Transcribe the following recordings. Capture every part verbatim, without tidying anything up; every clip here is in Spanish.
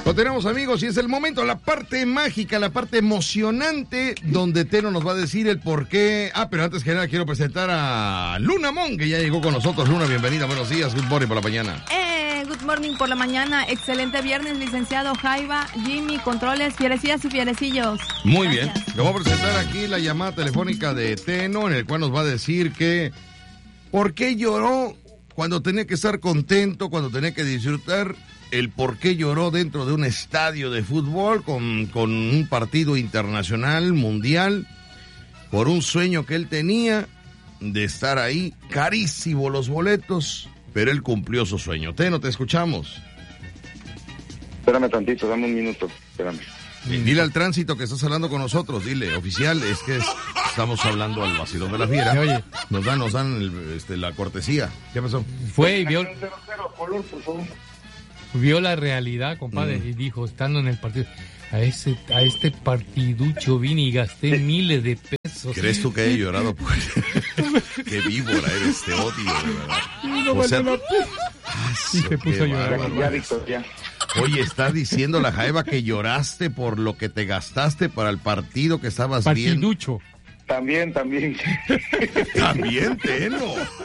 Lo tenemos, amigos, y es el momento, la parte mágica, la parte emocionante, donde Teno nos va a decir el por qué. Ah, pero antes que nada quiero presentar a Luna Mon, que ya llegó con nosotros. Luna, bienvenida, buenos días, good morning por la mañana. Eh, good morning por la mañana, excelente viernes, licenciado Jaiba, Jimmy, controles, fierecillas y fierecillos. Muy Gracias. bien, le voy a presentar aquí la llamada telefónica de Teno, en el cual nos va a decir que por qué lloró cuando tenía que estar contento, cuando tenía que disfrutar. El por qué lloró dentro de un estadio de fútbol con, con un partido internacional, mundial, por un sueño que él tenía de estar ahí, carísimo los boletos, pero él cumplió su sueño. Teno, te escuchamos. Espérame tantito, dame un minuto, espérame. Dile al tránsito que estás hablando con nosotros, dile, oficial, es que es, estamos hablando al vacilón de la fiera. Oye, nos dan, nos dan el, este, la cortesía. ¿Qué pasó? fue y vio, Cero, cero, color, por favor. vio la realidad, compadre, Mm. y dijo, estando en el partido, a ese, a este partiducho vine y gasté miles de pesos. ¿Crees tú que haya llorado? Pues? Qué víbora eres, te odio, de verdad. No, O sea, no, no. ah, Y se puso qué a llorar. bárbaro. Ya, Víctor, ya. Oye, está diciendo la Jaiba que lloraste por lo que te gastaste para el partido que estabas viendo. Partiducho. También, también. También, Teno.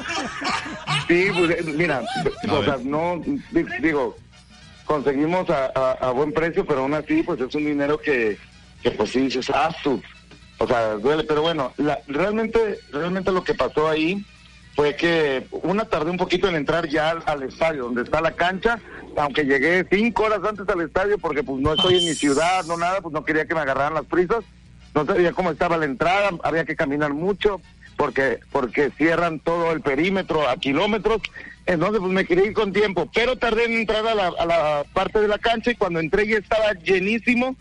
Sí, pues, mira, A o ver. sea, no, di- digo, conseguimos a, a, a buen precio, pero aún así, pues es un dinero que, que pues sí dices, ah, tú. O sea, duele, pero bueno, la, realmente, realmente lo que pasó ahí fue que una tardé un poquito en entrar ya al, al estadio, donde está la cancha, aunque llegué cinco horas antes al estadio, porque pues no estoy en mi ciudad, no nada, pues no quería que me agarraran las prisas, no sabía cómo estaba la entrada, había que caminar mucho, porque porque cierran todo el perímetro a kilómetros, entonces pues me quería ir con tiempo, pero tardé en entrar a la, a la parte de la cancha y cuando entré ya estaba llenísimo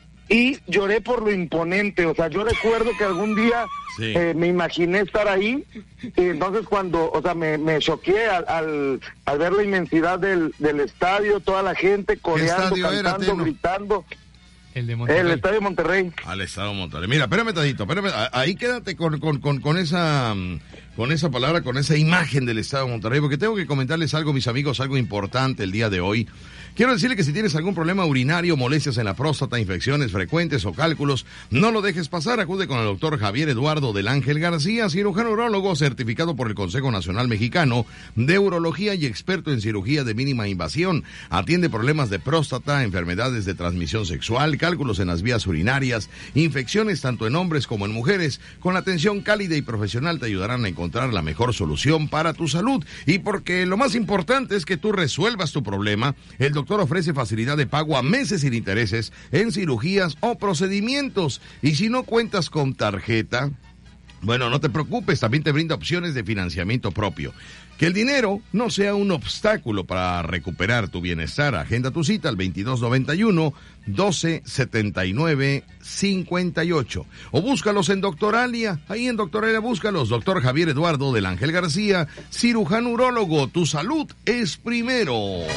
y lloré por lo imponente, o sea, yo recuerdo que algún día Sí. eh, me imaginé estar ahí y entonces cuando, o sea, me, me choqué al, al, al ver la inmensidad del, del estadio, toda la gente coreando, estadio era, cantando, Teno? gritando, El de Monterrey. el estadio de Monterrey. Al Estado Monterrey. Mira, espérame tantito, espérame, a- ahí quédate con, con, con, con esa mm, con esa palabra, con esa imagen del Estado de Monterrey, porque tengo que comentarles algo, mis amigos, algo importante el día de hoy. Quiero decirle que si tienes algún problema urinario, molestias en la próstata, infecciones frecuentes o cálculos, no lo dejes pasar. Acude con el doctor Javier Eduardo del Ángel García, cirujano urólogo certificado por el Consejo Nacional Mexicano de Urología y experto en cirugía de mínima invasión. Atiende problemas de próstata, enfermedades de transmisión sexual, cálculos en las vías urinarias, infecciones tanto en hombres como en mujeres. Con la atención cálida y profesional te ayudarán a encontrar la mejor solución para tu salud. Y porque lo más importante es que tú resuelvas tu problema, el doctor ofrece facilidad de pago a meses sin intereses en cirugías o procedimientos. Y si no cuentas con tarjeta, bueno, no te preocupes, también te brinda opciones de financiamiento propio. Que el dinero no sea un obstáculo para recuperar tu bienestar. Agenda tu cita al veintidós noventa y uno, doce setenta y nueve, cincuenta y ocho. O búscalos en Doctoralia. Ahí en Doctoralia búscalos. Doctor Javier Eduardo del Ángel García, cirujano urólogo. Tu salud es primero.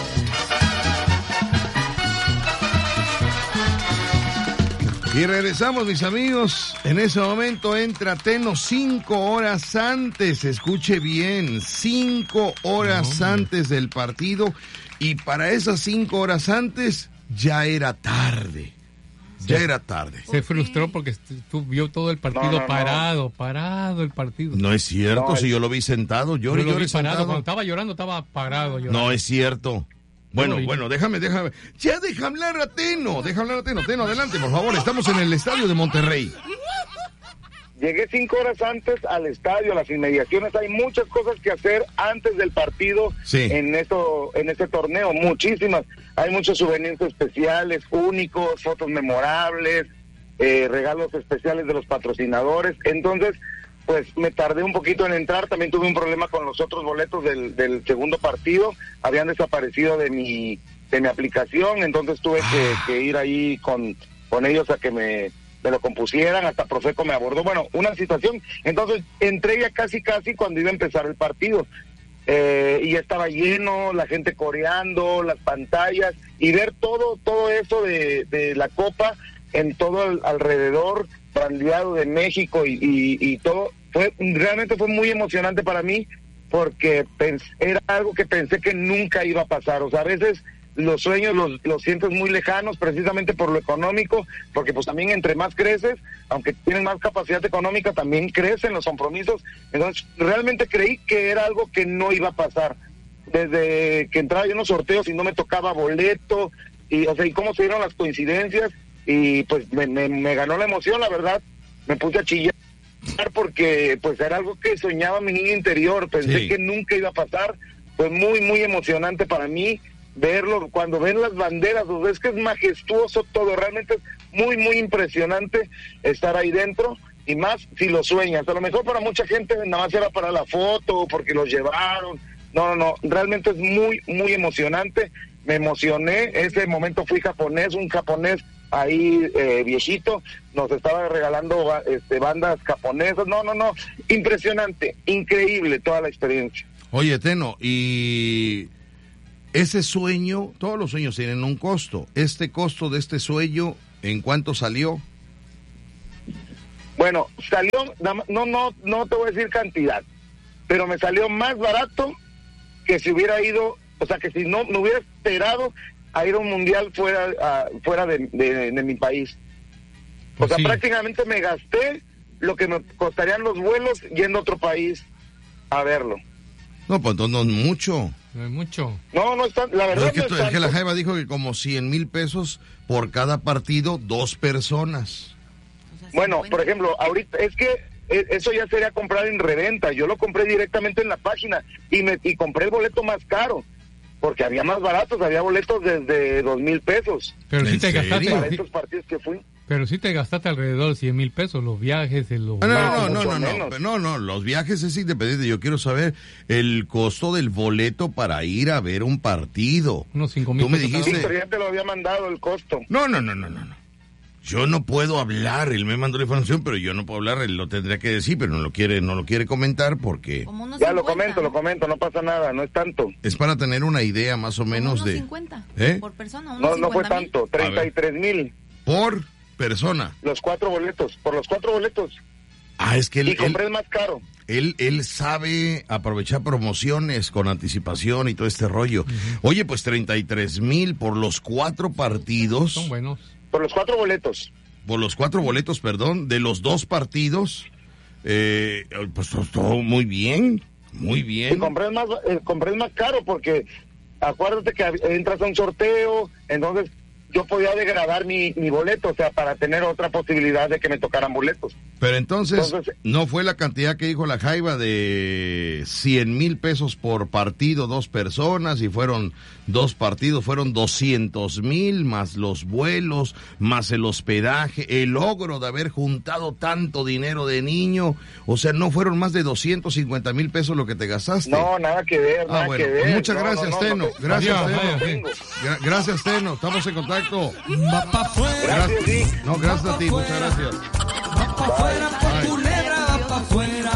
Y regresamos, mis amigos. En ese momento entra Teno cinco horas antes. Escuche bien, cinco horas No, antes del partido. Y para esas cinco horas antes ya era tarde. Ya Sí. era tarde. Se frustró porque est- tú vio todo el partido No, no, no. parado, parado el partido. No es cierto, No, si es- yo lo vi sentado, Yo lloré, lo lloré vi parado, sentado. cuando estaba llorando estaba parado llorando. No es cierto. Bueno, lo vi. bueno, déjame, déjame. Ya deja hablar a Teno, deja hablar a Teno. Teno, adelante, por favor. Estamos en el estadio de Monterrey. Llegué cinco horas antes al estadio, a las inmediaciones. Hay muchas cosas que hacer antes del partido Sí. en esto, en este torneo, muchísimas. Hay muchos souvenirs especiales, únicos, fotos memorables, eh, regalos especiales de los patrocinadores. Entonces, pues me tardé un poquito en entrar. También tuve un problema con los otros boletos del, del segundo partido. Habían desaparecido de mi de mi aplicación, entonces tuve que, que ir ahí con, con ellos a que me... me lo compusieran, hasta Profeco me abordó, bueno, una situación, entonces entré ya casi casi cuando iba a empezar el partido, eh, y ya estaba lleno, la gente coreando, las pantallas, y ver todo, todo eso de, de la Copa en todo el, alrededor, bandeado de México y, y, y todo, fue realmente fue muy emocionante para mí, porque pens, era algo que pensé que nunca iba a pasar, o sea, a veces los sueños los, los sientes muy lejanos precisamente por lo económico, porque pues también entre más creces, aunque tienes más capacidad económica, también crecen los compromisos. Entonces realmente creí que era algo que no iba a pasar. Desde que entraba yo en los sorteos y no me tocaba boleto, y o sea, y cómo se dieron las coincidencias, y pues me, me, me ganó la emoción, la verdad, me puse a chillar porque pues era algo que soñaba mi niño interior, pensé sí. que nunca iba a pasar. Fue muy, muy emocionante para mí verlo, cuando ven las banderas, pues ves que es majestuoso todo, realmente es muy, muy impresionante estar ahí dentro, y más si lo sueñas. A lo mejor para mucha gente nada más era para la foto, porque los llevaron, no, no, no, realmente es muy, muy emocionante, me emocioné, ese momento fui japonés, un japonés ahí eh, viejito, nos estaba regalando este, bandas japonesas, no, no, no, impresionante, increíble toda la experiencia. Oye, Teno, y ese sueño, todos los sueños tienen un costo. Este costo de este sueño, ¿en cuánto salió? Bueno, salió, no, no, no te voy a decir cantidad, pero me salió más barato que si hubiera ido, o sea, que si no me hubiera esperado a ir a un mundial fuera, a, fuera de, de, de mi país. O sea, sí. prácticamente me gasté lo que me costarían los vuelos yendo a otro país a verlo. No, pues no es mucho. No es mucho. No, no está, la verdad no, es que, no tú, es es que la Jaiba dijo que como cien mil pesos por cada partido, dos personas. Bueno, por ejemplo, ahorita, es que eso ya sería comprar en reventa. Yo lo compré directamente en la página y me y compré el boleto más caro, porque había más baratos, había boletos desde dos mil pesos. Pero si te gastaste para estos partidos que fui. Pero sí te gastaste alrededor de cien mil pesos, los viajes, los... No, no, no, no, no, no, no, no, los viajes es independiente. Yo quiero saber el costo del boleto para ir a ver un partido. Unos cinco mil pesos. Tú me dijiste... Sí, pero ya te lo había mandado el costo. No, no, no, no, no, no. Yo no puedo hablar, él me mandó la información, pero yo no puedo hablar, él lo tendría que decir, pero no lo quiere, no lo quiere comentar porque... Como unos ya cincuenta, lo comento, ¿no? lo comento, no pasa nada, no es tanto. Es para tener una idea más o menos unos de... cincuenta ¿Eh? por persona, unos no, no fue tanto, treinta y tres mil. ¿Por persona? Los cuatro boletos, por los cuatro boletos. Ah, es que él... Y compré él, el más caro. Él, él sabe aprovechar promociones con anticipación y todo este rollo. Uh-huh. Oye, pues treinta y tres mil por los cuatro partidos. Son buenos. Por los cuatro boletos. Por los cuatro boletos, perdón, de los dos partidos, eh, pues todo muy bien, muy bien. Y compré el más, eh, compré el más caro porque acuérdate que entras a un sorteo, entonces yo podía degradar mi, mi boleto, o sea, para tener otra posibilidad de que me tocaran boletos. Pero entonces, entonces ¿no fue la cantidad que dijo la Jaiba de cien mil pesos por partido, dos personas, y fueron dos partidos, fueron doscientos mil, más los vuelos, más el hospedaje, el logro de haber juntado tanto dinero de niño? O sea, ¿no fueron más de doscientos cincuenta mil pesos lo que te gastaste? No, nada que ver, nada ah, bueno, que ver. Muchas no, gracias, no, no, Teno. no, Gracias, no, Teno. no, Gra- gracias, Teno. Estamos en contacto. Va pa' afuera. Gracias, sí. No, gracias a ti, muchas gracias. Va pa' afuera, por culebra, va pa' afuera.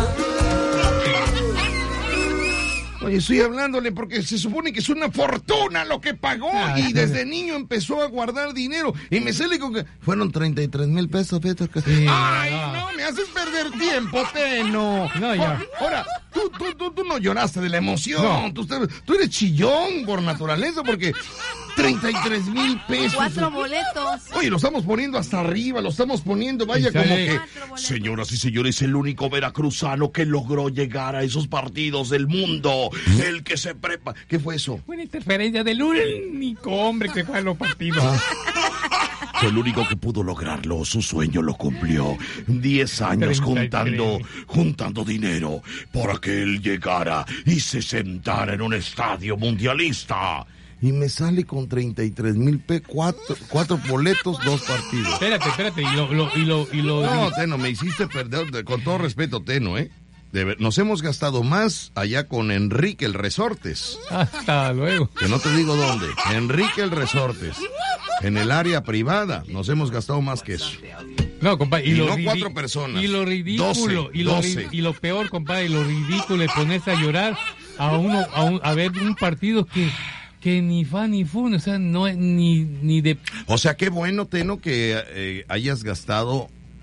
Oye, estoy hablándole porque se supone que es una fortuna lo que pagó ah, y desde niño empezó a guardar dinero y me sale con que fueron treinta y tres mil pesos. Sí, ¡ay, no. no! Me haces perder tiempo, Teno. No, ya. Ahora, tú, tú, tú, tú no lloraste de la emoción. No. Tú, tú eres chillón por naturaleza porque treinta y tres mil pesos. Cuatro boletos. Oye, lo estamos poniendo hasta arriba, lo estamos poniendo, vaya como que... Señoras y señores, el único veracruzano que logró llegar a esos partidos del mundo. El que se prepara. ¿Qué fue eso? Una interferencia del único hombre que fue a los partidos. Fue el único que pudo lograrlo. Su sueño lo cumplió. Diez años juntando, juntando dinero para que él llegara y se sentara en un estadio mundialista. Y me sale con treinta y tres mil pe, cuatro, cuatro boletos, dos partidos. Espérate, espérate, y lo, lo, y lo, y lo... No, Teno, me hiciste perder, con todo respeto, Teno, ¿eh? De ver, nos hemos gastado más allá con Enrique el Resortes. Hasta luego. Que no te digo dónde. Enrique el Resortes. En el área privada nos hemos gastado más que eso. No, compadre. Y, y lo no ridi- cuatro personas. Y lo ridículo. doce, y, lo, doce. y lo peor, compadre, y lo ridículo es ponerse a llorar a uno a, un, a ver un partido que... que ni fa ni fun, o sea, no es ni, ni de... O sea, qué bueno, Teno, que eh, hayas gastado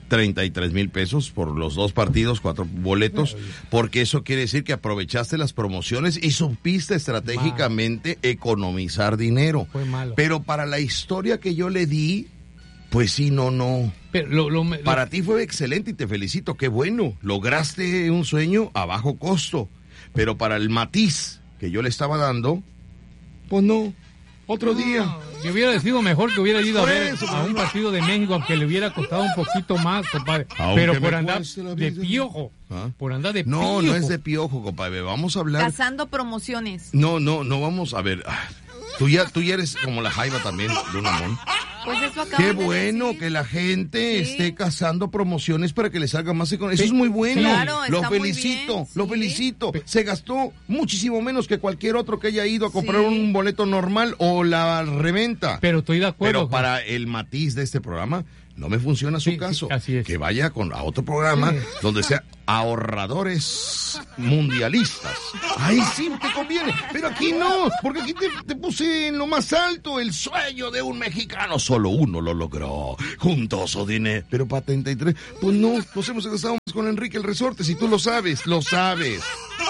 treinta y tres mil pesos por los dos partidos, cuatro boletos, porque eso quiere decir que aprovechaste las promociones y supiste estratégicamente malo. economizar dinero. Fue malo. Pero para la historia que yo le di, pues sí, no, no. Pero lo, lo, lo... Para ti fue excelente y te felicito, qué bueno. Lograste un sueño a bajo costo. Pero para el matiz que yo le estaba dando, pues no. Otro no, día. Yo hubiera decidido mejor que hubiera ido a ver eso, a un partido de México, aunque le hubiera costado un poquito más, compadre. Aunque pero por andar de piojo. ¿Ah? Por andar de no, piojo. No, no es de piojo, compadre. Vamos a hablar. Cazando promociones. No, no, no vamos a ver. Tú ya, tú ya eres como la Jaiba también, Lunamón. Pues eso Qué bueno de que la gente sí. esté cazando promociones para que le salga más económico. Eso sí. es muy bueno. Claro, lo felicito, bien, lo sí. felicito. Se gastó muchísimo menos que cualquier otro que haya ido a comprar sí. un boleto normal o la reventa. Pero estoy de acuerdo. Pero para el matiz de este programa, no me funciona su sí, caso. Sí, así es. Que vaya con, a otro programa sí. donde sea ahorradores mundialistas. Ahí sí te conviene. Pero aquí no, porque aquí te, te puse en lo más alto el sueño de un mexicano. Solo uno lo logró. Juntó su dinero. Pero para treinta y tres, pues no, nos hemos gastado con Enrique el Resorte. Si tú lo sabes, lo sabes.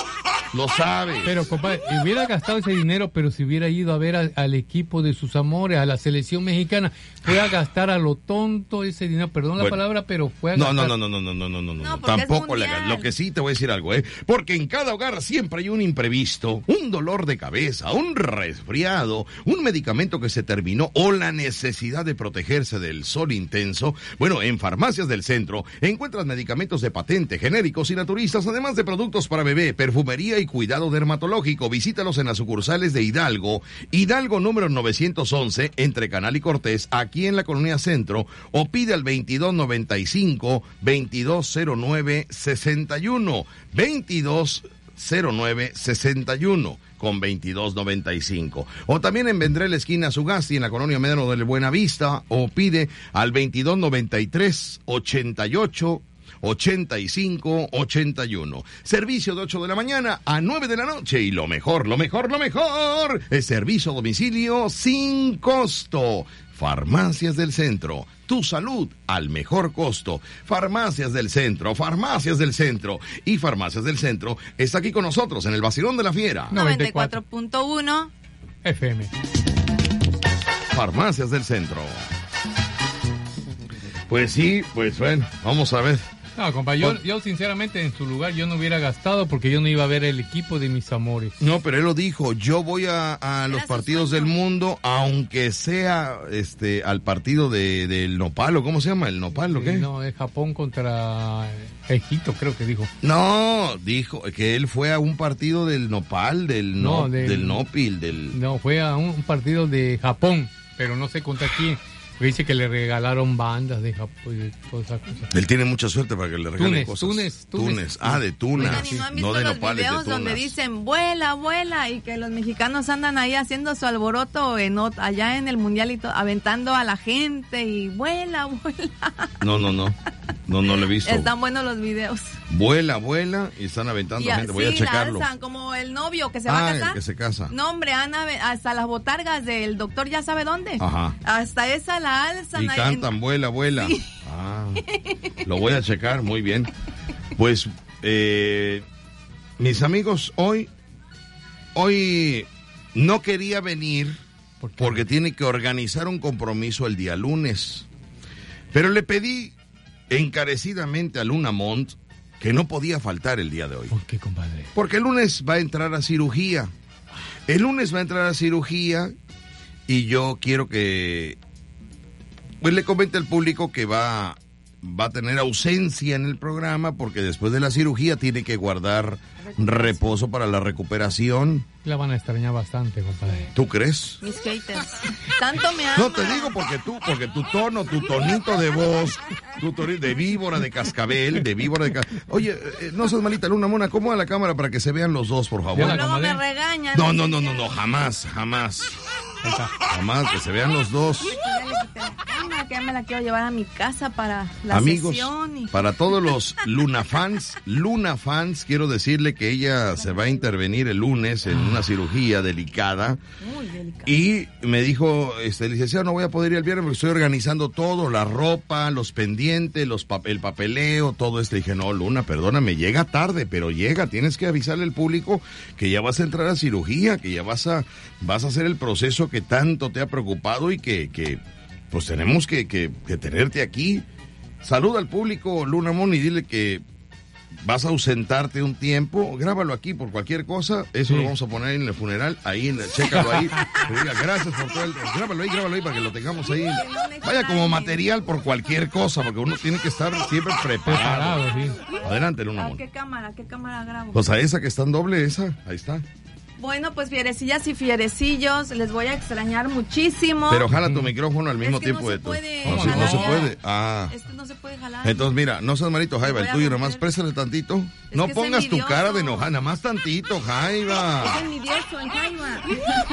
Lo sabes. Pero, compadre, hubiera gastado ese dinero, pero si hubiera ido a ver a, al equipo de sus amores, a la selección mexicana, fue a gastar a lo tonto ese dinero. Perdón la bueno, palabra, pero fue a no, gastar. No, no, no, no, no, no, no, no, no. Tampoco le hagas. Lo que sí te voy a decir algo, ¿eh? Porque en cada hogar siempre hay un imprevisto, un dolor de cabeza, un resfriado, un medicamento que se terminó o la necesidad de protegerse del sol intenso. Bueno, en Farmacias del Centro encuentras medicamentos de patente, genéricos y naturistas, además de productos para bebé, perfumería y cuidado dermatológico. Visítalos en las sucursales de Hidalgo, Hidalgo número novecientos once, entre Canal y Cortés, aquí en la Colonia Centro, o pide al veintidós noventa y cinco, veintidós cero nueve, sesenta y uno, veintidós cero nueve, sesenta y uno con veintidós noventa y cinco. O también en Vendrell esquina Sugasti, en la Colonia Medrano del Buenavista, o pide al veintidós noventa y tres, ochenta y ocho, ochenta y cinco, ochenta y uno. Servicio de ocho de la mañana a nueve de la noche. Y lo mejor, lo mejor, lo mejor es servicio a domicilio sin costo. Farmacias del Centro. Tu salud al mejor costo. Farmacias del Centro, Farmacias del Centro. Y Farmacias del Centro está aquí con nosotros en el Vacilón de la Fiera. noventa y cuatro punto uno F M. Farmacias del Centro. Pues sí, pues bueno, vamos a ver. No, compa, yo, yo sinceramente en su lugar yo no hubiera gastado porque yo no iba a ver el equipo de mis amores. No, pero él lo dijo, yo voy a, a los partidos del mundo, aunque sea este al partido de del Nopal, ¿o cómo se llama? ¿El Nopal o qué? No, es Japón contra Egipto, creo que dijo. No, dijo que él fue a un partido del Nopal, del, no, no del, del Nopil, del... No, fue a un, un partido de Japón, pero no sé contra quién. Dice que le regalaron bandas de Japón y todas esas cosas. Él tiene mucha suerte para que le regalen Túnez, cosas. Túnez, Túnez. Túnez. Ah, de Tuna. Oigan, ¿y no han visto no de los nopales, videos de donde dicen vuela, vuela y que los mexicanos andan ahí haciendo su alboroto en, allá en el mundial y to, aventando a la gente y vuela, vuela? No, no, no. No, no lo he visto. Están buenos los videos. Vuela, vuela y están aventando y a, gente. Voy sí, a checarlo. La alzan, como el novio que se ah, va a casar. El que se casa. No, hombre, Ana, hasta las botargas del doctor ya sabe dónde. Ajá. Hasta esa la alzan. Y ahí cantan, en... vuela, vuela. Sí. Ah, lo voy a checar, muy bien. Pues, eh, mis amigos, hoy, hoy no quería venir ¿Por porque tiene que organizar un compromiso el día lunes. Pero le pedí encarecidamente a Luna Mont que no podía faltar el día de hoy. ¿Por qué, compadre? Porque el lunes va a entrar a cirugía. El lunes va a entrar a cirugía y yo quiero que pues le comente al público que va, va a tener ausencia en el programa porque después de la cirugía tiene que guardar reposo para la recuperación. La van a extrañar bastante, compadre. ¿Tú crees? Mis haters. Tanto me aman. No te digo porque tú, porque tu tono, tu tonito de voz, tu tonito de víbora de cascabel, de víbora de cascabel. Oye, eh, no seas malita, Luna Mona, acomoda la cámara para que se vean los dos, por favor. Luego me regañan. No, no, no, no, no, jamás, jamás. Jamás, que se vean los dos. que ya me la quiero llevar a mi casa para la Amigos, sesión. Y... para todos los Luna fans, Luna fans, quiero decirle que ella se va a intervenir el lunes en una cirugía delicada. Muy delicada. Y me dijo, este, licenciado, no voy a poder ir el viernes porque estoy organizando todo, la ropa, los pendientes, los pa- el papeleo, todo esto. Y dije, no, Luna, perdóname, llega tarde, pero llega, tienes que avisarle al público que ya vas a entrar a cirugía, que ya vas a, vas a hacer el proceso que tanto te ha preocupado y que, que pues tenemos que, que, que tenerte aquí. Saluda al público, Luna Mon, y dile que vas a ausentarte un tiempo. Grábalo aquí por cualquier cosa. Eso Sí. lo vamos a poner en el funeral. Ahí, en el, chécalo ahí. Que diga, gracias por todo el... Grábalo ahí, grábalo ahí para que lo tengamos ahí. Vaya como material por cualquier cosa, porque uno tiene que estar siempre preparado. Preparado, sí. Adelante, Luna ¿A Mon. qué cámara? ¿A qué cámara grabo? Pues a esa que está en doble, esa. Ahí está. Bueno, pues fierecillas y fierecillos, les voy a extrañar muchísimo. Pero jala tu micrófono al mismo Es que no tiempo se de tu... puede No, se- no jalar. se puede. Ah. Este no se puede jalar. Entonces, mira, no seas malito, Jaiba, Voy el a tuyo romper. nomás, préstale tantito. Es No que es pongas tu envidioso. cara de enojada, nada más tantito, Jaiba. Es envidioso, en Jaima.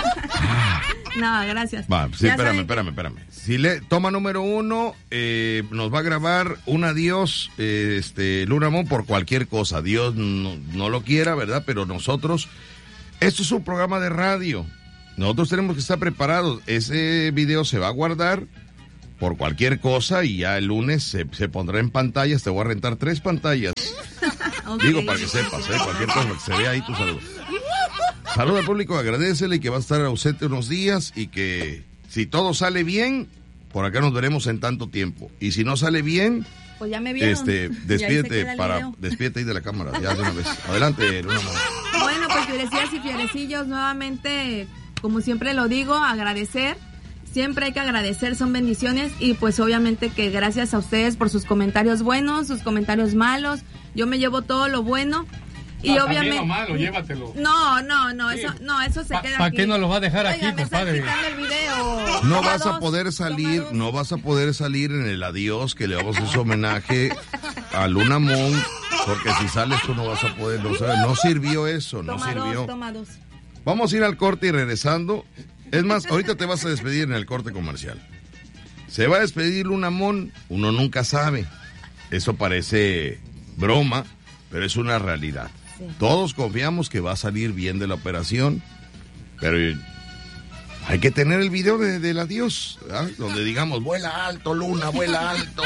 No, gracias. Va, sí, Ya espérame, saben- espérame, espérame. Si le toma número uno, eh, nos va a grabar un adiós, eh, este, Luna Mon, por cualquier cosa. Dios no, no lo quiera, ¿verdad? Pero nosotros, esto es un programa de radio. Nosotros tenemos que estar preparados. Ese video se va a guardar por cualquier cosa y ya el lunes se, se pondrá en pantallas. Te voy a rentar tres pantallas. Ok. Digo, para que sepas, ¿eh? Cualquier cosa, que se vea ahí tu saludo. Saluda al público, agradecele y que va a estar ausente unos días y que si todo sale bien, por acá nos veremos en tanto tiempo. Y si no sale bien, Pues ya me vieron. este, Y ahí se despídete queda el para, video. despídete ahí de la cámara, ya de una vez. Adelante, Luna Mon. Bueno, pues fierecillas y fierecillos, nuevamente, como siempre lo digo, agradecer. Siempre hay que agradecer, son bendiciones y pues obviamente que gracias a ustedes por sus comentarios buenos, sus comentarios malos. Yo me llevo todo lo bueno y No, obviamente... también lo malo, llévatelo. No, no, no, Sí. eso, no, eso se Pa- queda ¿pa' aquí. qué nos lo va a dejar aquí, Oiga, me están compadre? quitando el video. No Toma vas a dos, poder salir, toma dos. no vas a poder salir en el adiós que le vamos a hacer su homenaje a Luna Mon, porque si sales tú no vas a poder, no, sabes, no sirvió eso, no Toma sirvió. dos, toma dos. Vamos a ir al corte y regresando. Es más, ahorita te vas a despedir en el corte comercial. Se va a despedir Luna Mon, uno nunca sabe. Eso parece broma, pero es una realidad. Sí. Todos confiamos que va a salir bien de la operación, pero hay que tener el video de, del adiós, ¿verdad? Donde digamos, vuela alto, Luna, vuela alto.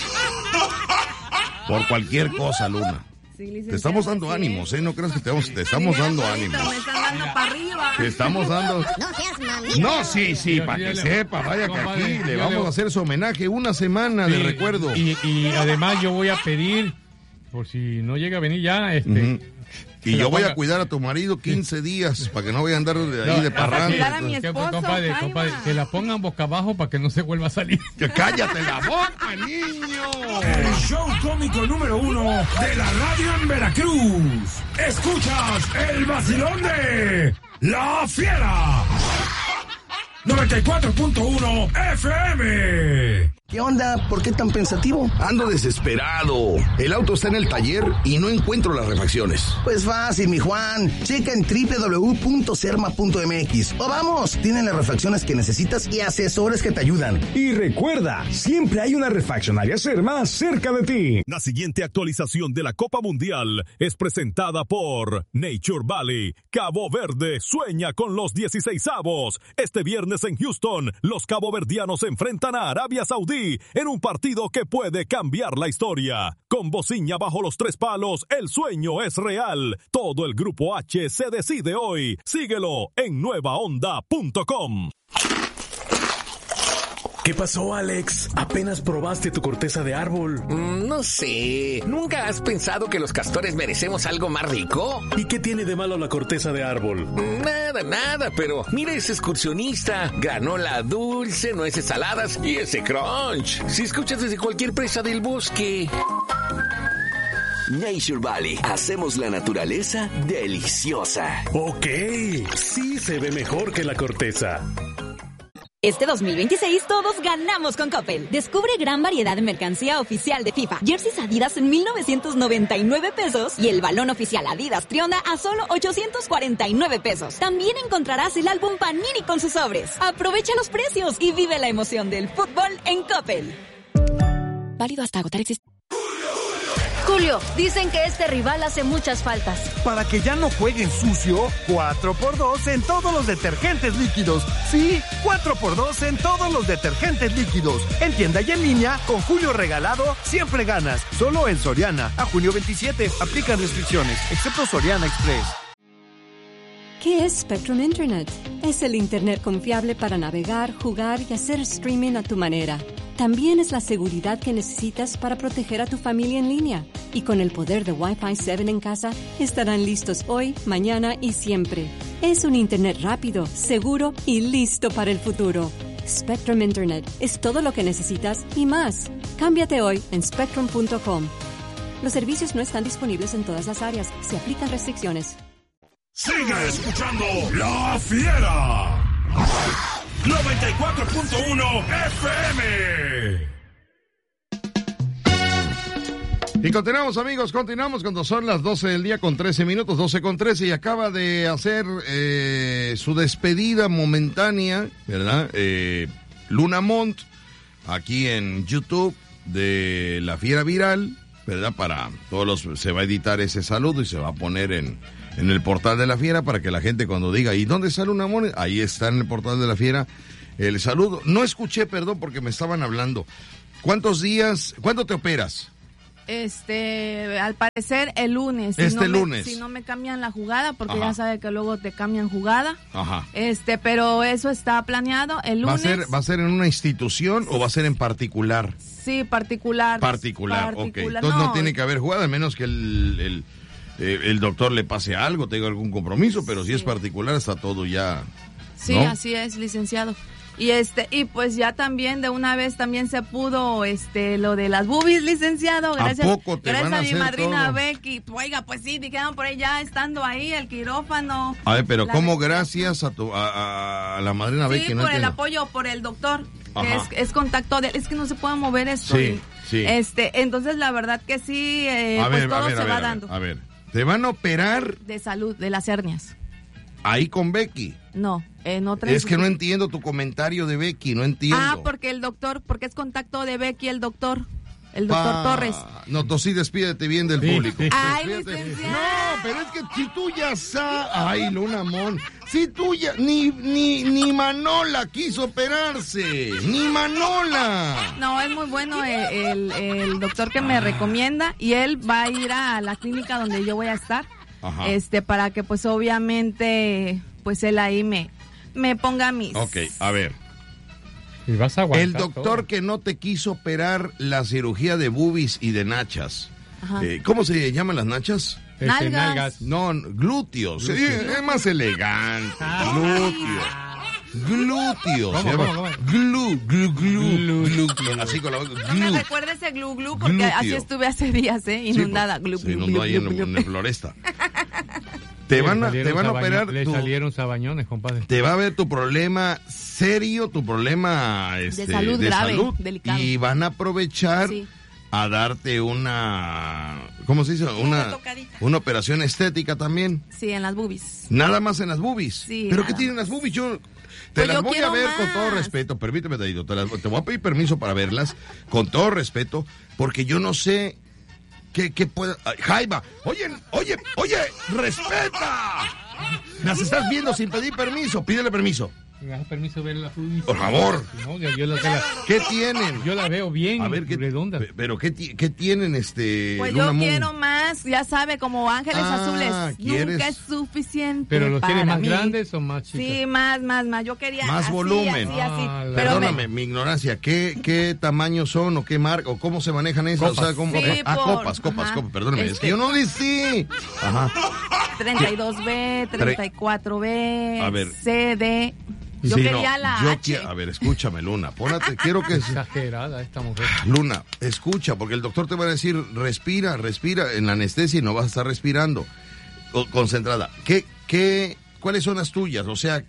Por cualquier cosa, Luna. Sí, licenciado, Te estamos dando sí. ánimos, ¿eh? No creas que te, vamos- te estamos dando Mira, ánimos. Me están dando para arriba. Te estamos dando... No seas mamita. No, sí, sí, Mira, para que ya le- sepa, vaya que compadre, aquí le ya vamos le- a hacer su homenaje una semana de Sí, recuerdo. Y, y además yo voy a pedir, por si no llega a venir ya, este... Ujú. que Y la yo voy a ponga- cuidar a tu marido quince días para que no vaya a andar de ahí No, de cuidar a parranda. mi que, esposo, compadre, Jaima. compadre, que la pongan boca abajo para que no se vuelva a salir. Que cállate la boca, niño. El show cómico número uno de la radio en Veracruz. Escuchas el vacilón de La Fiera. noventa y cuatro punto uno F M. ¿Qué onda? ¿Por qué tan pensativo? Ando desesperado. El auto está en el taller y no encuentro las refacciones. Pues fácil, mi Juan. Checa en doble u doble u doble u punto serma punto m x. O vamos, tienen las refacciones que necesitas y asesores que te ayudan. Y recuerda, siempre hay una refaccionaria Serma cerca de ti. La siguiente actualización de la Copa Mundial es presentada por Nature Valley. Cabo Verde sueña con los dieciseisavos. Este viernes en Houston, los caboverdianos se enfrentan a Arabia Saudí en un partido que puede cambiar la historia. Con bociña bajo los tres palos, el sueño es real. Todo el Grupo H se decide hoy. Síguelo en nueva onda punto com. ¿Qué pasó, Alex? ¿Apenas probaste tu corteza de árbol? Mm, no sé. ¿Nunca has pensado que los castores merecemos algo más rico? ¿Y qué tiene de malo la corteza de árbol? Nada, nada, pero mira ese excursionista. Granola dulce, nueces saladas y ese crunch. Si escuchas desde cualquier presa del bosque. Nature Valley. Hacemos la naturaleza deliciosa. Ok, sí se ve mejor que la corteza. Este dos mil veintiséis todos ganamos con Coppel. Descubre gran variedad de mercancía oficial de FIFA. Jerseys Adidas en mil novecientos noventa y nueve pesos y el balón oficial Adidas Trionda a solo ochocientos cuarenta y nueve pesos. También encontrarás el álbum Panini con sus sobres. Aprovecha los precios y vive la emoción del fútbol en Coppel. Válido hasta agotar existencia. Julio, dicen que este rival hace muchas faltas. Para que ya no jueguen sucio, cuatro por dos en todos los detergentes líquidos. Sí, cuatro por dos en todos los detergentes líquidos. En tienda y en línea, con Julio regalado, siempre ganas. Solo en Soriana. A junio veintisiete, aplican restricciones, excepto Soriana Express. ¿Qué es Spectrum Internet? Es el Internet confiable para navegar, jugar y hacer streaming a tu manera. También es la seguridad que necesitas para proteger a tu familia en línea. Y con el poder de Wi-Fi siete en casa, estarán listos hoy, mañana y siempre. Es un Internet rápido, seguro y listo para el futuro. Spectrum Internet es todo lo que necesitas y más. Cámbiate hoy en spectrum punto com. Los servicios no están disponibles en todas las áreas. Se aplican restricciones. Sigue escuchando La Fiera. noventa y cuatro punto uno F M. Y continuamos, amigos, continuamos cuando son las doce del día con trece minutos, doce con trece, y acaba de hacer eh, su despedida momentánea, ¿verdad? Eh, Luna Mont, aquí en YouTube de La Fiera Viral, ¿verdad? Para todos los, se va a editar ese saludo y se va a poner en, en el portal de La Fiera para que la gente cuando diga, ¿y dónde está Luna Mont? Ahí está en el portal de La Fiera el saludo. No escuché, perdón, porque me estaban hablando. ¿Cuántos días, cuándo te operas? Este, al parecer el lunes. Si este no me, lunes. Si no me cambian la jugada, porque Ajá. ya sabe que luego te cambian jugada. Ajá. Este, pero eso está planeado el lunes. ¿Va a ser, va a ser en una institución o va a ser en particular? Sí, particular. Particular, ok. particular. Entonces no, No. tiene que haber jugada, a menos que el, el, eh, el doctor le pase algo, tenga algún compromiso, pero si es particular está todo ya. Sí, ¿no? así es, licenciado. Y este, y pues ya también de una vez también se pudo este lo de las boobies, licenciado, gracias. ¿A poco te gracias van a a mi hacer madrina todo? Becky. Oiga, pues sí, dijeron por ahí ya estando ahí el quirófano. A ver, pero La ¿cómo de- gracias a tu a, a la madrina Sí, Becky? No por el entiendo. apoyo, por el doctor, que Ajá. es, es contacto de, es que no se puede mover esto. Sí, sí. Este, entonces la verdad que sí, eh, a pues ver, todo a ver, se a ver, va a ver, dando. a ver, ¿te van a operar De salud, de las hernias. ahí con Becky? No, en otra. Es que no entiendo tu comentario de Becky, no entiendo. Ah, porque el doctor, porque es contacto de Becky el doctor, el doctor Pa- Torres. No, tú sí despídete bien del Sí, público. sí. Ay, Despídete. licenciado. No, pero es que si tú ya sabes. Ay, Luna Mon. Si tú ya. Ni, ni, ni Manola quiso operarse. Ni Manola. No, es muy bueno el, el, el doctor que me recomienda y él va a ir a la clínica donde yo voy a estar. Ajá. Este, para que pues obviamente pues él ahí me, me ponga mis. Ok, a ver. Y vas a aguantar El doctor todo. que no te quiso operar la cirugía de boobies y de nachas. Ajá. Eh, ¿Cómo se llaman las nachas? Este, Nalgas. nalgas. No, glúteos. Sí, Glúteos. es más elegante. Glúteos. Glúteos. ¿Cómo, se llama. cómo, cómo? Glú, glú, glú, glú. Así con la boca. No me Glú. recuerda ese glu glu porque Glúteo. así estuve hace días, eh, Sí, inundada. pues, Glu, se glu, inundó glu, ahí en, glu, en glu. Floresta. Te Le van a, salieron te van a sabaño- operar Le tu, salieron sabañones, compadre. te va a ver tu problema serio, tu problema este, salud grave, salud, delicado. y van a aprovechar Sí. a darte una, ¿cómo se dice? Una, tocadita. una operación estética también. Sí, en las boobies. Nada más en las boobies. Sí, ¿Pero nada qué tienen las boobies? Yo te Pues las yo voy a quiero ver con más. todo respeto. Permíteme, Tadito. Te, las- te voy a pedir permiso para verlas con todo respeto, porque yo no sé qué, qué pueda. Ay, Jaiba, oye, oye, oye, respeta. Las estás viendo sin pedir permiso. Pídele permiso. ¿Me das permiso de ver la pubis? Por favor. No, yo, yo la, la- ¿Qué tienen? yo la veo bien A ver, ¿qué, redonda. pe- pero ¿qué, ti- qué tienen este Pues Luna yo Moon? quiero más, ya sabe, como ángeles Ah, azules. ¿quieres? Nunca es suficiente. ¿Pero los para quieres más mí. grandes o más chicas? Sí, más, más, más. Yo quería Más así, volumen. así, así. Ah, la- Pero me- Perdóname, mi ignorancia. ¿Qué, ¿Qué tamaño son o qué marca o cómo se manejan esas? O sea, ¿cómo? Sí, ah, por- copas, copas, ajá. copas. Perdóname, es Este- que yo no decí. Ajá. treinta y dos B, treinta y cuatro B, A ver. C, D. Yo Sí, quería no, la yo H. quiero- a ver, escúchame, Luna. Pónate, quiero que... Exagerada esta mujer. Luna, escucha, porque el doctor te va a decir, respira, respira en la anestesia y no vas a estar respirando. Co- Concentrada. ¿Qué, qué, cuáles son las tuyas? O sea,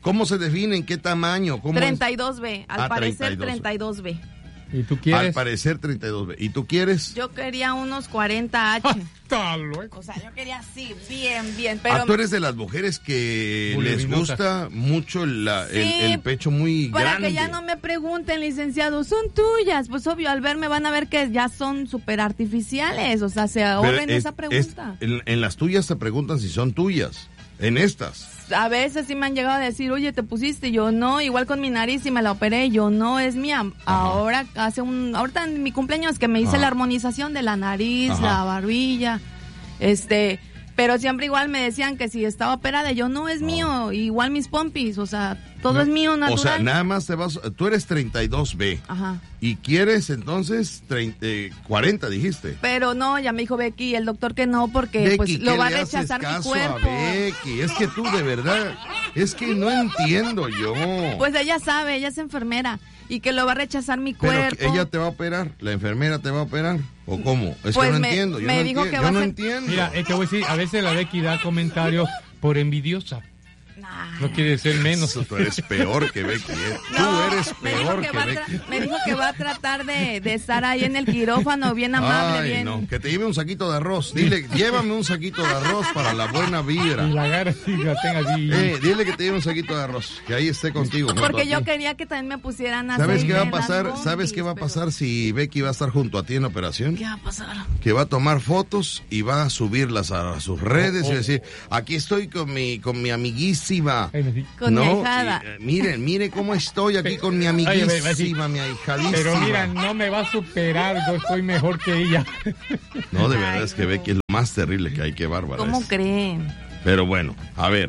¿Cómo se define? ¿En qué tamaño? ¿Cómo treinta y dos B, al ah, parecer treinta y dos B. ¿Y tú quieres? Al parecer treinta y dos B. ¿Y tú quieres? Yo quería unos cuarenta H. Está luego. O sea, yo quería así, bien, bien. Pero ah, tú eres de las mujeres que les gusta mucho la, sí, el, el pecho muy para grande. Para que ya no me pregunten, licenciado, son tuyas. Pues obvio, al verme van a ver que ya son súper artificiales. O sea, se ahorren esa pregunta. Es, en, en las tuyas te preguntan si son tuyas. En estas. A veces sí me han llegado a decir, oye, ¿te pusiste? Yo no, igual con mi nariz y me la operé, yo no, es mía. Ajá. Ahora, hace un, ahorita en mi cumpleaños que me hice Ajá. la armonización de la nariz, Ajá. la barbilla, este, pero siempre igual me decían que si estaba operada, yo no, es mío, igual mis pompis, o sea, todo no, es mío natural. O sea, nada más te vas, tú eres treinta y dos B. Ajá. Y quieres entonces treinta, cuarenta, dijiste. Pero no, ya me dijo Becky, el doctor que no, porque Becky, pues lo va a rechazar mi cuerpo. A Becky, es que tú de verdad, es que no entiendo yo. Pues ella sabe, ella es enfermera y que lo va a rechazar mi cuerpo. Pero ella te va a operar, la enfermera te va a operar, ¿o cómo? Es pues que no me, entiendo, yo, me no, dijo enti que yo va no a ser... entiendo. Mira, es que voy a decir, a veces la Becky da comentarios por envidiosa. No quiere ser menos. Tú eres peor que Becky. ¿eh? No, Tú eres peor que, que Becky. Me dijo que va a tratar de, de estar ahí en el quirófano, bien amable, Ay, bien. No, que te lleve un saquito de arroz. Dile, llévame un saquito de arroz para la buena vibra. Y la agarra y la tenga así. Eh, dile que te lleve un saquito de arroz, que ahí esté contigo. Porque yo quería que también me pusieran a ¿Sabes qué va a pasar? ¿Sabes qué va a pasar si Becky va a estar junto a ti en la operación? ¿Qué va a pasar? Que va a tomar fotos y va a subirlas a sus redes oh, oh. y decir, aquí estoy con mi, con mi amiguísima. Con no, mi ahijada. Y, eh, miren, mire cómo estoy aquí con mi amiguísima, mi ahijadísima. Pero mira, no me va a superar, yo estoy mejor que ella. No, de verdad Ay, es que no. Becky es lo más terrible que hay, qué bárbara. ¿Cómo es. creen? Pero bueno, a ver.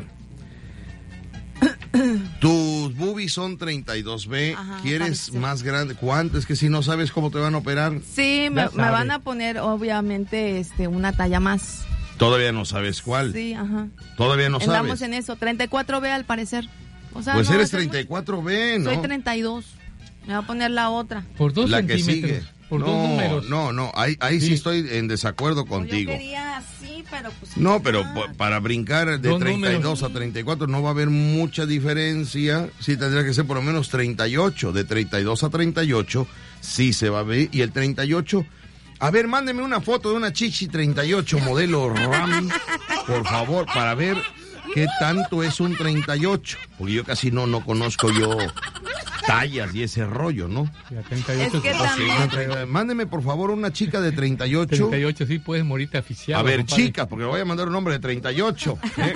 Tus boobies son treinta y dos B, Ajá, ¿quieres parece. más grande? ¿Cuánto? Es que si no sabes cómo te van a operar. Sí, me, me van a poner obviamente este una talla más. Todavía no sabes cuál. Sí, ajá. Todavía no Andamos sabes. Andamos en eso, treinta y cuatro B al parecer. O sea, pues no, eres treinta y cuatro B, ¿no? Soy treinta y dos. Me va a poner la otra. Por dos la centímetros. Que sigue. Por no, dos números. No, no, ahí, ahí sí. sí estoy en desacuerdo contigo. Yo quería así, pero pues... No, pero ah. para brincar de dos treinta y dos números. A treinta y cuatro no va a haber mucha diferencia. Sí tendría que ser por lo menos treinta y ocho. De treinta y dos a treinta y ocho sí se va a ver. Y el treinta y ocho... A ver, mándeme una foto de una chichi treinta y ocho modelo Rami, por favor, para ver qué tanto es un treinta y ocho. Porque yo casi no, no conozco yo tallas y ese rollo, ¿no? treinta y ocho es que también... Mándeme, por favor, una chica de treinta y ocho. treinta y ocho, sí, puedes morirte asfixiado. A ver, compadre. chica, porque le voy a mandar un nombre de treinta y ocho. ¿eh?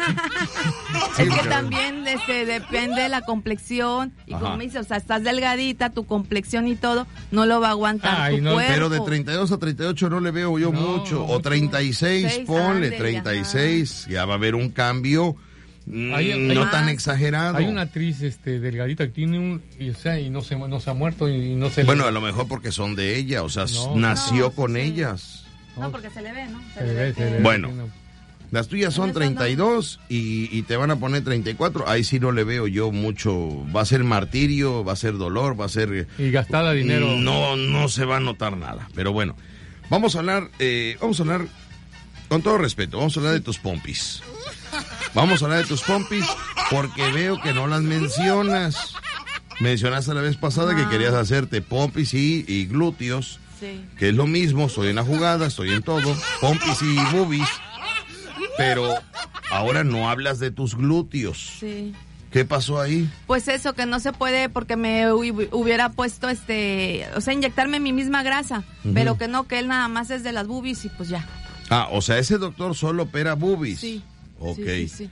Sí, es que también este, depende de la complexión. Y Ajá. como me dice, o sea, estás delgadita, tu complexión y todo, no lo va a aguantar Ay, tu no, cuerpo. Pero de treinta y dos a treinta y ocho no le veo yo no, mucho. O treinta y seis, ponle, treinta y seis. Ya va a haber un cambio... Hay, hay, no tan exagerado. Hay una actriz este, delgadita que tiene un... Y, o sea, y no se, no se ha muerto y no se... Bueno, le... a lo mejor porque son de ella, o sea, no, nació no, con sí. ellas. No, porque se le ve, ¿no? Se, se le ve, se ve, bueno, no. las tuyas son treinta y dos y, y te van a poner treinta y cuatro. Ahí sí no le veo yo mucho. Va a ser martirio, va a ser dolor, va a ser... Y gastada dinero. No, no se va a notar nada. Pero bueno, vamos a hablar, eh, vamos a hablar, con todo respeto, vamos a hablar de tus pompis. Vamos a hablar de tus pompis porque veo que no las mencionas. Mencionaste la vez pasada ah. que querías hacerte pompis y, y glúteos, sí. que es lo mismo, estoy en la jugada, estoy en todo, pompis y boobies, pero ahora no hablas de tus glúteos. Sí. ¿Qué pasó ahí? Pues eso, que no se puede porque me hubiera puesto, este, o sea, inyectarme mi misma grasa, uh-huh. pero que no, que él nada más es de las boobies y pues ya. Ah, o sea, ese doctor solo opera boobies. Sí. Ok. Sí, sí, sí.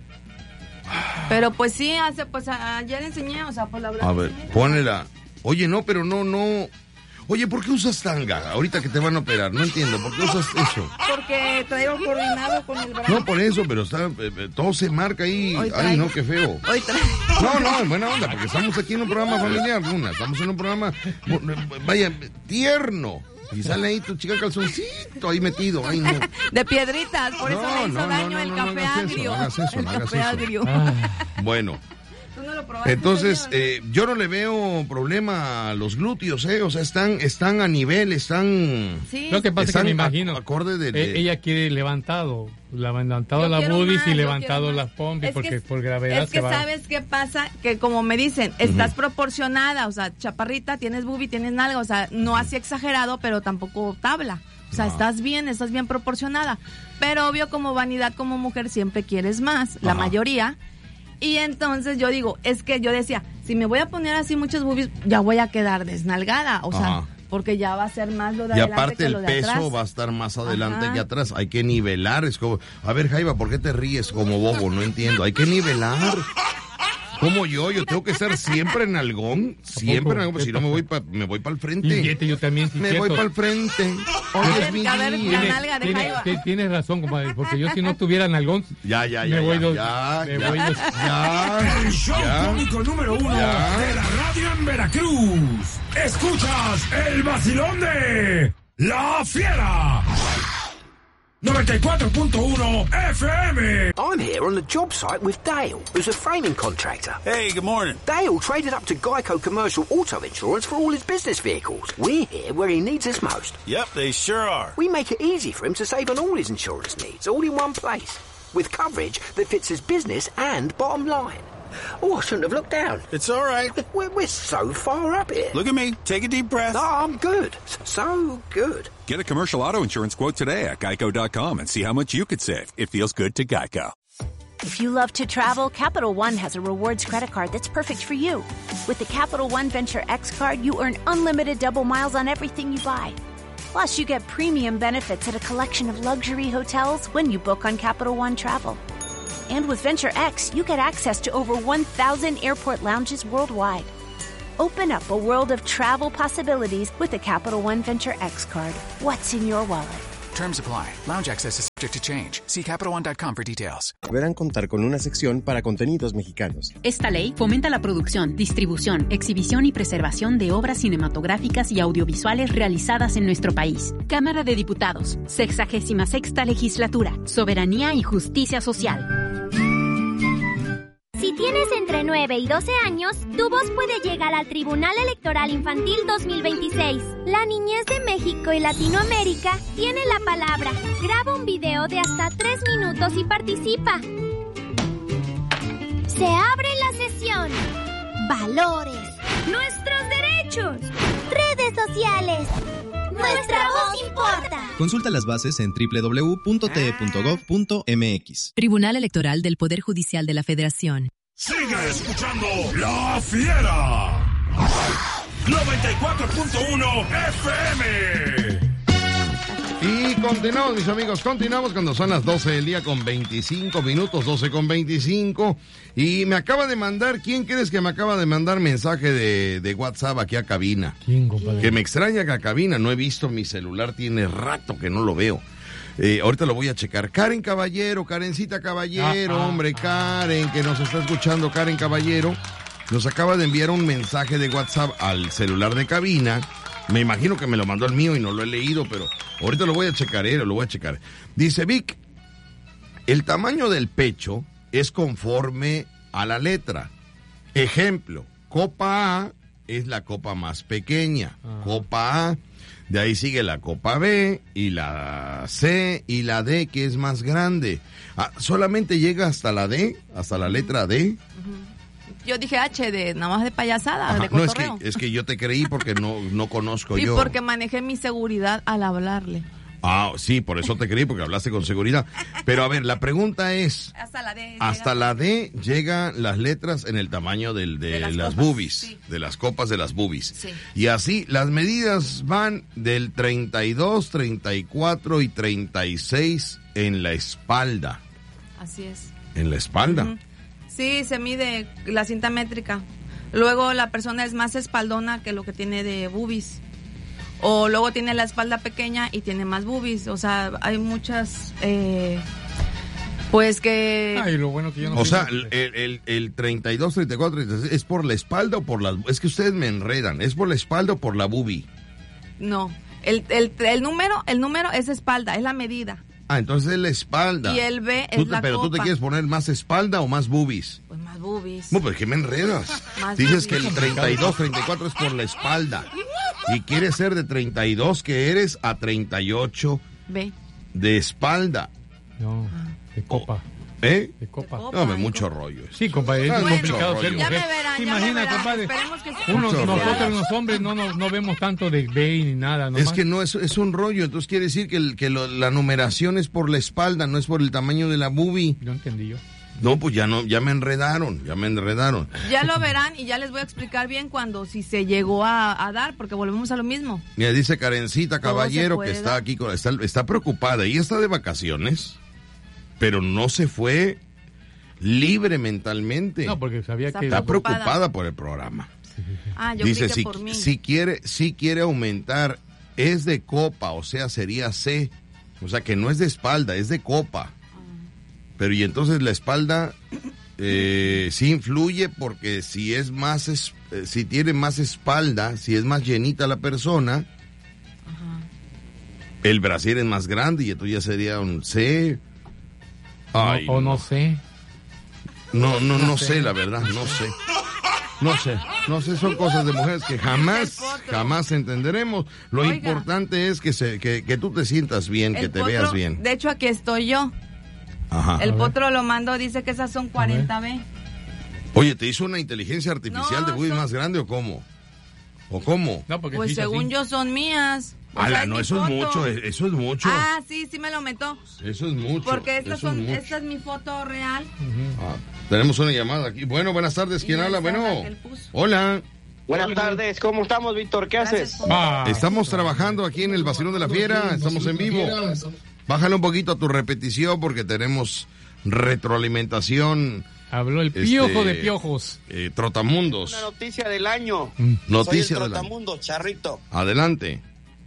Pero pues sí, hace, pues ayer enseñé, o sea, por la verdad. A ver, pónela. Oye, no, pero no, no. Oye, ¿por qué usas tanga ahorita que te van a operar? No entiendo, ¿por qué usas eso? Porque traigo coordinado con el brazo. No, por eso, pero está, eh, todo se marca ahí. Ay, no, qué feo. Hoy no, no, en buena onda, porque estamos aquí en un programa familiar, Luna. Estamos en un programa, vaya, tierno. Y sale ahí tu chica calzoncito ahí metido, ay no. De piedritas, por no, eso me hizo no, daño no, el no, café no agrio. No hagas eso, el no hagas café eso. agrio. Ah, bueno. ¿Tú no lo probaste. Entonces, eh, yo no le veo problema a los glúteos, ¿eh? O sea, están, están a nivel, están... Sí. Lo que pasa es que me imagino, acorde de, de... ella quiere levantado, levantado yo la boobies y levantado las pompis, porque que, por gravedad es que se va. ¿Sabes qué pasa? Que como me dicen, estás uh-huh. proporcionada, o sea, chaparrita, tienes boobie, tienes nalga, o sea, no así exagerado, pero tampoco tabla. O sea, no. estás bien, estás bien proporcionada. Pero obvio, como vanidad, como mujer, siempre quieres más, la Ajá. mayoría. Y entonces yo digo, es que yo decía, si me voy a poner así muchos boobies, ya voy a quedar desnalgada, o Ajá. sea, porque ya va a ser más lo de y adelante aparte que lo de el peso atrás. va a estar más adelante Ajá. que atrás, hay que nivelar, es como, a ver Jaiba, ¿por qué te ríes como bobo? No entiendo, hay que nivelar. Como yo, yo tengo que estar siempre en algón, siempre en algón, pues si no me voy pa, me voy para el frente. Y fíjate, yo también, sí, me cierto. voy para el frente. Hoy es mi día. Tienes, tienes razón, compadre, porque yo si no tuviera nalgón, ya, ya, ya, me voy ya, dos, ya, me ya, voy dos. ya. El show cómico número uno ya. de la radio en Veracruz. Escuchas el vacilón de La Fiera. ninety-four point one F M. I'm here on the job site with Dale, who's a framing contractor. Hey, good morning. Dale traded up to Geico Commercial Auto Insurance for all his business vehicles. We're here where he needs us most. Yep, they sure are. We make it easy for him to save on all his insurance needs, all in one place, with coverage that fits his business and bottom line. Oh, I shouldn't have looked down. It's all right. We're, we're so far up here. Look at me. Take a deep breath. Oh, I'm good. So good. Get a commercial auto insurance quote today at geico dot com and see how much you could save. It feels good to Geico. If you love to travel, Capital One has a rewards credit card that's perfect for you. With the Capital One Venture X card, you earn unlimited double miles on everything you buy. Plus, you get premium benefits at a collection of luxury hotels when you book on Capital One Travel. And with Venture X, you get access to over one thousand airport lounges worldwide. Open up a world of travel possibilities with the Capital One Venture X card. What's in your wallet? Terms apply. Lounge access is subject to change. See Capital One dot com for details. Deberán contar con una sección para contenidos mexicanos. Esta ley fomenta la producción, distribución, exhibición y preservación de obras cinematográficas y audiovisuales realizadas en nuestro país. Cámara de Diputados, sexagésima sexta legislatura, Soberanía y Justicia Social. Si tienes entre nueve y doce años, tu voz puede llegar al Tribunal Electoral Infantil dos mil veintiséis. La niñez de México y Latinoamérica tiene la palabra. Graba un video de hasta tres minutos y participa. Se abre la sesión. Valores. Nuestros derechos. Redes sociales. Nuestra voz importa. Consulta las bases en doble u doble u doble u punto t e punto gov punto m x. Tribunal Electoral del Poder Judicial de la Federación. Sigue escuchando La Fiera. noventa y cuatro punto uno F M. Y continuamos, mis amigos, continuamos cuando son las doce del día con veinticinco minutos, doce con veinticinco. Y me acaba de mandar, ¿quién crees que me acaba de mandar mensaje de, de WhatsApp aquí a cabina? ¿Quién, compadre? Que me extraña que a cabina, no he visto mi celular, tiene rato que no lo veo. Eh, ahorita lo voy a checar. Karen Caballero, Karencita Caballero, ah, ah, hombre, Karen, que nos está escuchando, Karen Caballero, nos acaba de enviar un mensaje de WhatsApp al celular de cabina. Me imagino que me lo mandó el mío y no lo he leído, pero ahorita lo voy a checar, eh, lo voy a checar. Dice Vic, el tamaño del pecho es conforme a la letra. Ejemplo, copa A es la copa más pequeña, ah. copa A. De ahí sigue la copa B y la C y la D, que es más grande. Ah, solamente llega hasta la D, hasta la letra D. Yo dije H de nada más de payasada, Ajá, de cotorreo. No, es que, es que yo te creí porque no, no conozco y yo. Y porque manejé mi seguridad al hablarle. Ah, sí, por eso te creí, porque hablaste con seguridad. Pero a ver, la pregunta es... Hasta la D. Hasta la D llegan las letras en el tamaño del, de, de las, las boobies, sí. de las copas de las boobies. Sí. Y así, las medidas van del treinta y dos, treinta y cuatro y treinta y seis en la espalda. Así es. En la espalda. Uh-huh. Sí, se mide la cinta métrica. Luego la persona es más espaldona que lo que tiene de boobies. O luego tiene la espalda pequeña y tiene más boobies. O sea, hay muchas... Eh, pues que... Ay, lo bueno que yo no o sea, el, el, el treinta y dos, treinta y cuatro, treinta y seis, ¿es por la espalda o por las... Es que ustedes me enredan. ¿Es por la espalda o por la boobie? No. El, el, el, número, el número es espalda, es la medida. Ah, entonces es la espalda. Y el B es Tú te- la Pero tú te copa. quieres poner más espalda o más boobies. Pues más boobies. No, pues que me enredas. Más Dices boobies. que el treinta y dos, treinta y cuatro es por la espalda. Y quieres ser de treinta y dos que eres a treinta y ocho B. de espalda. No, de copa. ¿Eh? De copa. No, me mucho rollo. eso. Sí, compadre, es Ah, muy mucho complicado ser rollo. Ya mujer. me verán, ¿Te ya me imaginas, verán. compadre? Esperemos que sea- Uno, Mucho nosotros rollo. los hombres no, no, no vemos tanto de gay ni nada. Es que no, es, es un rollo. Entonces quiere decir que, el, que lo- la numeración es por la espalda, no es por el tamaño de la boobie. No entendí yo. No, pues ya no, ya me enredaron, ya me enredaron. Ya lo verán y ya les voy a explicar bien cuando si se llegó a, a dar, porque volvemos a lo mismo. Mira, dice Karencita Todo Caballero se puede que está dar. aquí, con, está, está preocupada. Ella está de vacaciones, pero no se fue libre mentalmente. No, porque sabía Está que... Está preocupada. preocupada por el programa. Ah, yo Dice, creí que si, por mí. si quiere, si quiere aumentar, es de copa, o sea, sería C. O sea, que no es de espalda, es de copa. Pero y entonces la espalda eh, sí influye porque si es más, es- eh, si tiene más espalda, si es más llenita la persona, el brasier es más grande y entonces ya sería un C. Ay, No, o no sé. no, no, no No sé, sé. la verdad, no sé. No sé, no sé, son cosas de mujeres que jamás, jamás entenderemos. Lo Oiga. importante es que, se, que, que tú te sientas bien, que El te potro- veas bien. De hecho, aquí estoy yo. Ajá. El potro lo mandó, dice que esas son cuarenta B. Oye, ¿te hizo una inteligencia artificial No, de boobies son- más grande o cómo? ¿O cómo? No, porque Pues sí, según así. yo son mías. O sea, Ala, es no, mi eso es foto. mucho, eh, eso es mucho. Ah, sí, sí me lo meto. Eso es mucho. Porque estas eso es son, mucho. esta es mi foto real. Ah, tenemos una llamada aquí. Bueno, buenas tardes, ¿quién Y habla? esa es la Bueno, que él puso. hola. Buenas tardes, ¿cómo estamos, Víctor? ¿Qué haces? Ah, Estamos trabajando aquí en el Vacilón de la Fiera, estamos en vivo. Bájale un poquito a tu repetición porque tenemos retroalimentación. habló el Este, piojo de piojos. Eh, trotamundos. Una noticia del año. Noticia Soy del el año. Trotamundo, Charrito. Adelante.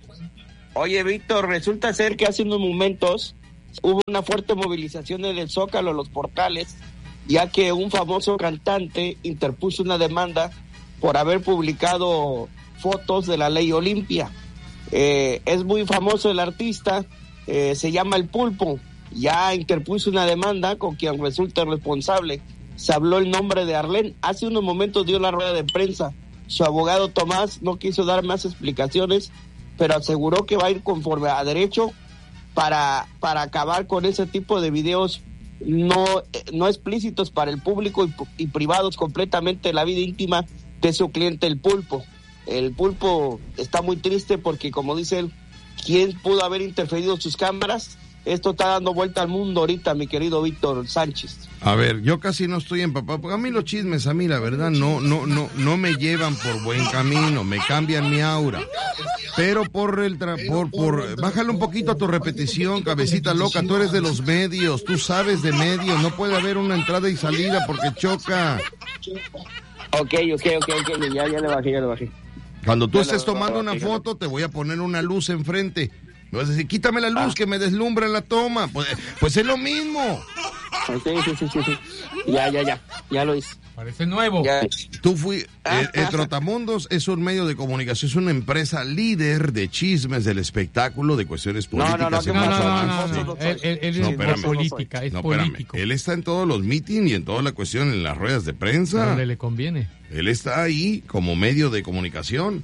Oye, Víctor, resulta ser que hace unos momentos hubo una fuerte movilización en el Zócalo, los portales, ya que un famoso cantante interpuso una demanda por haber publicado fotos de la ley Olimpia. Eh, es muy famoso el artista, eh, se llama El Pulpo, ya interpuso una demanda con quien resulta responsable. Se habló el nombre de Arlén, hace unos momentos dio la rueda de prensa. Su abogado Tomás no quiso dar más explicaciones, pero aseguró que va a ir conforme a derecho para, para acabar con ese tipo de videos no, no explícitos para el público y, y privados completamente de la vida íntima de su cliente El Pulpo. El Pulpo está muy triste porque, como dice él, ¿quién pudo haber interferido sus cámaras? Esto está dando vuelta al mundo ahorita, mi querido Víctor Sánchez. A ver, yo casi no estoy empapado, porque a mí los chismes, a mí la verdad, no, no, no, no me llevan por buen camino, me cambian mi aura. Pero por el, tra por, por, bájale un poquito a tu repetición, cabecita loca, tú eres de los medios, tú sabes de medios, no puede haber una entrada y salida porque choca. Ok, ok, ok, ok, ya, ya le bajé, ya le bajé. Cuando tú Ya estés la- tomando una fíjate. foto, te voy a poner una luz enfrente. Me vas a decir, quítame la luz que me deslumbra en la toma. Pues, pues es lo mismo. Sí, sí, sí, sí, sí. Ya, ya, ya, ya lo hice. Parece nuevo. Ya. Tú fui, el, el Trotamundos es un medio de comunicación, es una empresa líder de chismes del espectáculo, de cuestiones No, no, políticas. no, y No, más no, no, avanzadas. no, no. Él, él- él No, es espérame. por política, es No, espérame. político. Él está en todos los meetings y en toda la cuestión, en las ruedas de prensa. Donde le conviene. Él está ahí como medio de comunicación.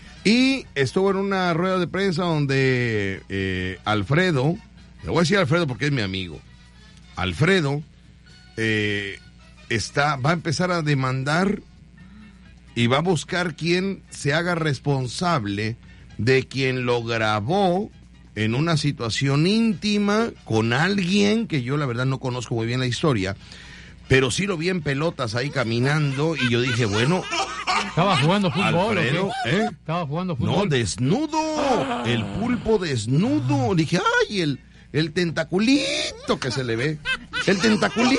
Y estuvo en una rueda de prensa donde eh, Alfredo, le voy a decir Alfredo porque es mi amigo, Alfredo eh, está, va a empezar a demandar y va a buscar quien se haga responsable de quien lo grabó en una situación íntima con alguien que yo la verdad no conozco muy bien la historia, pero sí lo vi en pelotas ahí caminando y yo dije, bueno... Estaba jugando fútbol. Alfredo, ¿o qué? ¿eh? Estaba jugando No, fútbol. desnudo. El pulpo desnudo. Dije, ay, el, el tentaculito que se le ve. El tentaculito.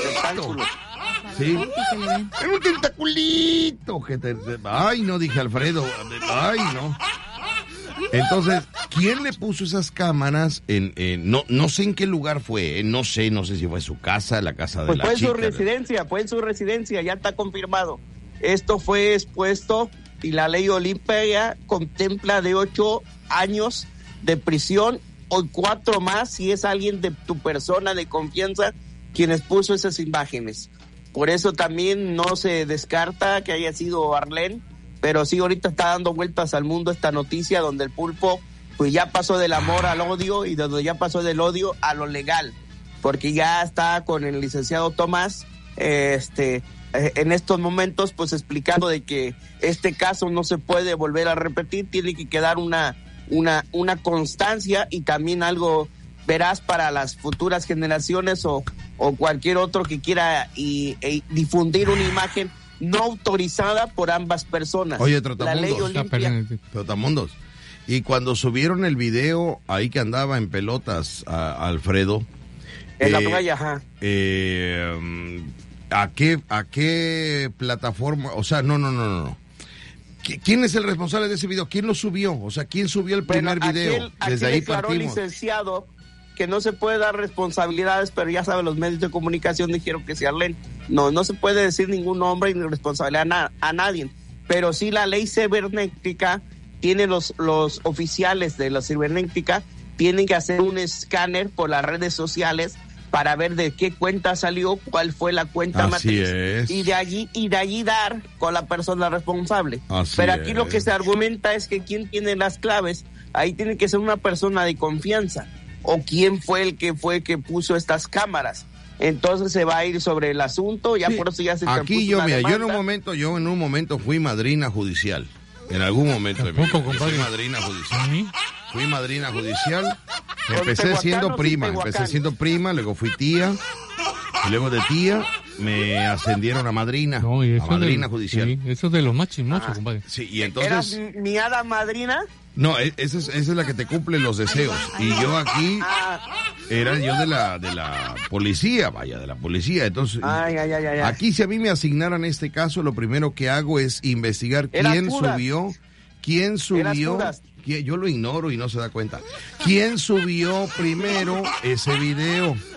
Sí. Era un tentaculito que te, te- ay, no, dije Alfredo. Ay, no. Entonces, ¿quién le puso esas cámaras en, en- no, no sé en qué lugar fue, eh, no sé, no sé si fue su casa, la casa de Pues la fue en chica. su residencia, fue en su residencia, ya está confirmado. Esto fue expuesto y la ley Olimpia contempla de ocho años de prisión o cuatro más si es alguien de tu persona de confianza quienes puso esas imágenes. Por eso también no se descarta que haya sido Arlene, pero sí ahorita está dando vueltas al mundo esta noticia donde el pulpo pues ya pasó del amor al odio y donde ya pasó del odio a lo legal, porque ya está con el licenciado Tomás eh, este eh, en estos momentos pues explicando de que este caso no se puede volver a repetir, tiene que quedar una una una constancia y también algo veraz para las futuras generaciones o, o cualquier otro que quiera y, y difundir una imagen no autorizada por ambas personas. Oye, Trotamundos, Trotamundos, y cuando subieron el video ahí que andaba en pelotas a, a Alfredo en eh, la playa, ajá. Eh, ¿a qué a qué plataforma? O sea, no, no, no, no, no. ¿Quién es el responsable de ese video? ¿Quién lo subió? O sea, ¿quién subió el primer bueno, video? Aquel, Desde aquel ahí declaró partimos. El licenciado que no se puede dar responsabilidades, pero ya saben, los medios de comunicación dijeron que se Arlene. No, no se puede decir ningún nombre ni responsabilidad a, na- a nadie. Pero sí la ley cibernética tiene los, los oficiales de la cibernética, tienen que hacer un escáner por las redes sociales para ver de qué cuenta salió, cuál fue la cuenta Así matriz es. y de allí y de allí dar con la persona responsable. Así Pero aquí es. lo que se argumenta es que quién tiene las claves, ahí tiene que ser una persona de confianza o quién fue el que fue que puso estas cámaras. Entonces se va a ir sobre el asunto, ya Sí. por eso ya se Aquí interpuso yo, una mira, yo en un demanda. momento, yo en un momento fui madrina judicial. En algún momento de mi vida. Tampoco, Fui compadre. madrina judicial. Fui madrina judicial. ¿Con Empecé Tehuacán siendo o sin prima, Tehuacán? empecé siendo prima, luego fui tía, y luego de tía me ascendieron a madrina, No, y a eso madrina de, judicial. sí, eso es de los más chismosos, Ah. compadre. Sí, y ¿Eras entonces, mi- mi hada madrina? no, e- esa es, esa es la que te cumple los deseos. Y yo aquí Ah, era yo de la de la policía, vaya, de la policía. Entonces, ay, ay, ay, ay, ay. aquí si a mí me asignaran este caso, lo primero que hago es investigar Eras quién Judas. subió, quién Eras subió, Judas. quién- yo lo ignoro y no se da cuenta. ¿Quién subió primero ese video?